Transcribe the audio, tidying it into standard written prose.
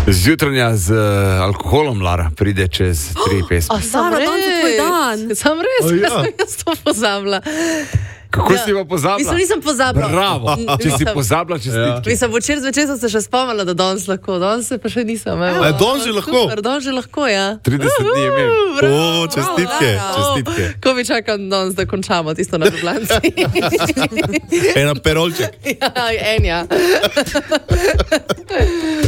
Zjutranja z alkoholom, Lara, pride čez 3 pesmi. Lara, danes je tvoj dan. Sam res, jaz to pozabila. Kako si pa pozabila? Mislim, nisem pozabila. Bravo, če si pozabila, čestitke. Mislim, včeraj zvečer sem se še spomnila, da danes lahko, danes se pa še nisem. Danes že lahko? Danes že lahko, ja. 30 dni je imel. Čestitke. Ko bi čakal danes, da končamo tisto na Ljubljanci. Ena perolček. Ja, en ja.